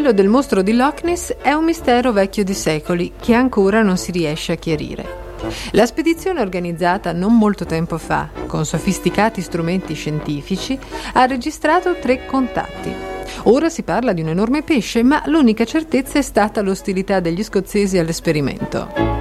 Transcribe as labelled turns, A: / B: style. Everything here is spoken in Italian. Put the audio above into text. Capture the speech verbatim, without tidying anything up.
A: Quello del mostro di Loch Ness è un mistero vecchio di secoli che ancora non si riesce a chiarire. La spedizione organizzata non molto tempo fa, con sofisticati strumenti scientifici, ha registrato tre contatti. Ora si parla di un enorme pesce, ma l'unica certezza è stata l'ostilità degli scozzesi all'esperimento.